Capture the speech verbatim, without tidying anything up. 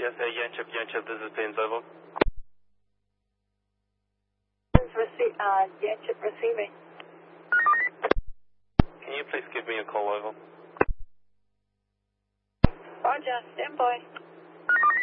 Yes, uh, Yanchip, Yanchip, this is Pins over. Rece- uh, Yanchip receiving. Can you please give me a call over? Roger, stand by.